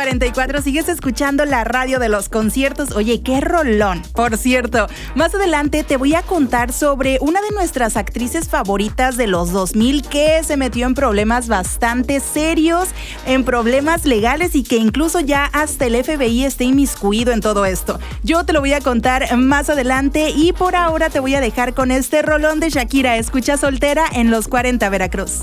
8:44, sigues escuchando la radio de los conciertos. Oye, qué rolón. Por cierto, más adelante te voy a contar sobre una de nuestras actrices favoritas de los 2000 que se metió en problemas bastante serios, en problemas legales y que incluso ya hasta el FBI está inmiscuido en todo esto. Yo te lo voy a contar más adelante y por ahora te voy a dejar con este rolón de Shakira. Escucha Soltera en los 40 Veracruz.